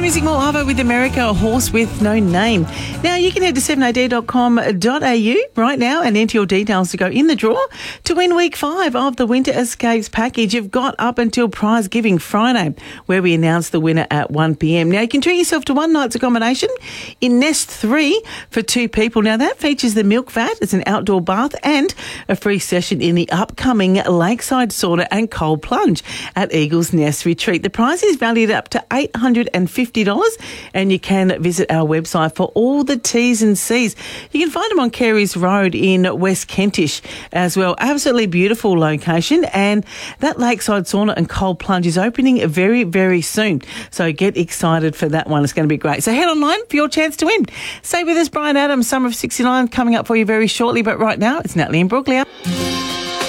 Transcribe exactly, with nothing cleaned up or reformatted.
music, more Arvo with America, a horse with no name. Now, you can head to seven a d dot com dot a u right now and enter your details to go in the draw to win week five of the Winter Escapes package. You've got up until prize giving Friday, where we announce the winner at one p m. Now, you can treat yourself to one night's accommodation in Nest three for two people. Now, that features the milk vat, it's an outdoor bath, and a free session in the upcoming lakeside sauna and cold plunge at Eagles Nest Retreat. The prize is valued up to eight hundred fifty dollars, and you can visit our website for all the T's and C's. You can find them on Carey's Road in West Kentish as well. Absolutely beautiful location, and that lakeside sauna and cold plunge is opening very, very soon. So get excited for that one. It's going to be great. So head online for your chance to win. Stay with us, Brian Adams, Summer of sixty-nine, coming up for you very shortly. But right now, it's Natalie and Brooklear.